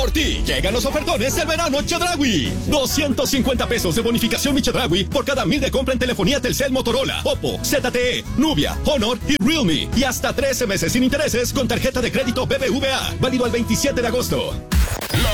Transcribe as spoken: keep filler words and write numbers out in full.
Por ti, llegan los ofertones del verano Chedraui. doscientos cincuenta pesos de bonificación Mi Chedraui por cada mil de compra en telefonía Telcel, Motorola, Oppo, Z T E, Nubia, Honor y Realme. Y hasta trece meses sin intereses con tarjeta de crédito B B V A. Válido al veintisiete de agosto.